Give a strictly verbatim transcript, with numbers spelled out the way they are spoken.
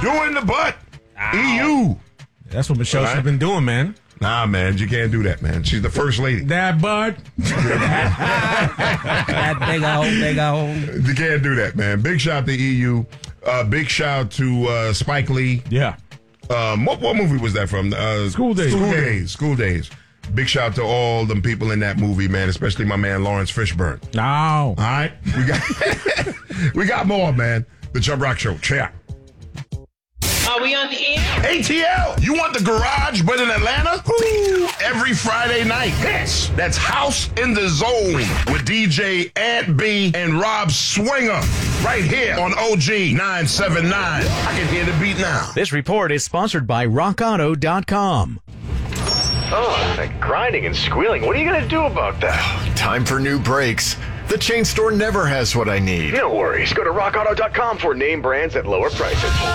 Doing the butt. Ow. E U. That's what Michelle should have been doing, man. Nah, man, you can't do that, man. She's the first lady. That butt. That big old, big old. You can't do that, man. Big shout to E U. Uh, big shout to uh, Spike Lee. Yeah. Um, what, what movie was that from? Uh, School Days. School Days. School Days. Big shout to all them people in that movie, man, especially my man Lawrence Fishburne. No. All right? We got we got more, man. The Chubb Rock Show. Check. Are we on the air? A T L, you want the garage, but in Atlanta? Woo! Every Friday night. Yes, that's House in the Zone with D J Ant B and Rob Swinger right here on O G nine seventy-nine. I can hear the beat now. This report is sponsored by rock auto dot com. Oh, that grinding and squealing. What are you going to do about that? Time for new brakes. The chain store never has what I need. No worries. Go to rock auto dot com for name brands at lower prices.